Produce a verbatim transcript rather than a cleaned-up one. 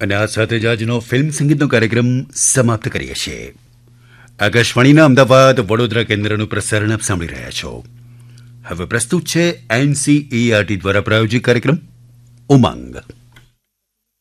અને આ સાથે જ આજનો ફિલ્મ સંગીતનો કાર્યક્રમ સમાપ્ત કરીએ છીએ. આકાશવાણીના અમદાવાદ વડોદરા કેન્દ્રનું પ્રસારણ આપ સાંભળી રહ્યા છો. હવે પ્રસ્તુત છે એનસીઈઆરટી દ્વારા પ્રાયોજિત કાર્યક્રમ ઉમંગ.